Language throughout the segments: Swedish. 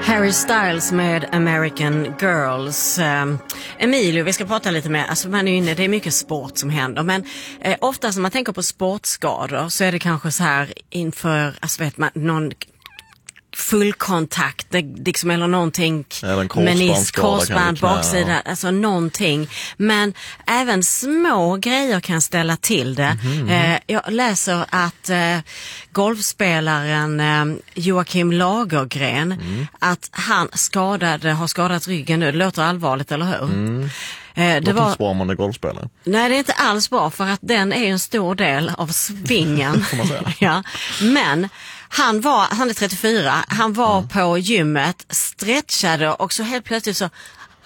Harry Styles med American Girls. Emilio, vi ska prata lite med, alltså man är inne, det är mycket sport som händer, men ofta när man tänker på sportskador så är det kanske så här inför, alltså vet man, någon fullkontakt liksom, eller någonting, menisk, korsband, baksida, alltså någonting, men även små grejer kan ställa till det. Jag läser att golfspelaren Joakim Lagergren, att han har skadat ryggen nu. Det låter allvarligt, eller hur? Det var inte bra om man är golfspelare. Nej, det är inte alls bra, för att den är en stor del av svingen. Får man säga. Ja. Men han är 34, han var på gymmet, stretchade och så helt plötsligt så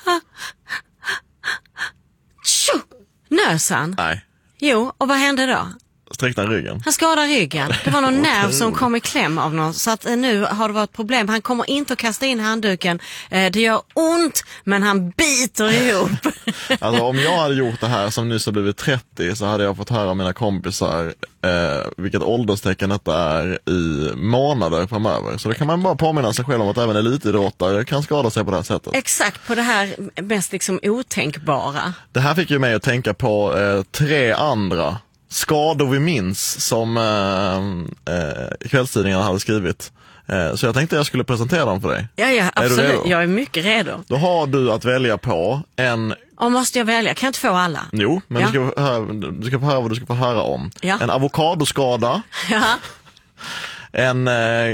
nös han. Nej. Jo, och vad hände då? Sträckte ryggen. Han skadade ryggen. Det var någon nerv som kom i kläm av någon. Så att nu har det varit problem. Han kommer inte att kasta in handduken. Det gör ont, men han biter ihop. Alltså om jag hade gjort det här som nyss har blivit 30, så hade jag fått höra av mina kompisar vilket ålderstecken detta är i månader framöver. Så då kan man bara påminna sig själv om att även elitidrottare kan skada sig på det här sättet. Exakt, på det här mest liksom otänkbara. Det här fick ju mig att tänka på 3 andra skador vi minns som kvällstidningarna hade skrivit. Så jag tänkte jag skulle presentera dem för dig. Ja, absolut. Jag är mycket redo. Då har du att välja på en... Och måste jag välja? Kan jag inte få alla? Jo, men du ska få höra vad du ska få höra om. Ja. En avokadoskada. Ja. En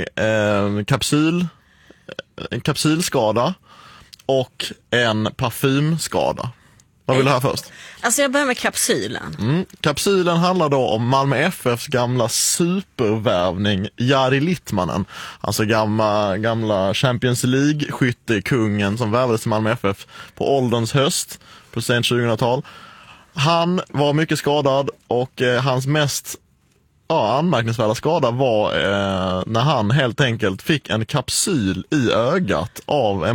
kapsylskada. Och en parfymskada. Vad vill du ha först? Alltså jag börjar med kapsylen. Kapsylen handlar då om Malmö FFs gamla supervärvning Jari Littmanen. Alltså gamla Champions League-skyttekungen som värvades till Malmö FF på ålderns höst på sent 2000-tal. Han var mycket skadad och hans mest anmärkningsvärda skada var när han helt enkelt fick en kapsyl i ögat av en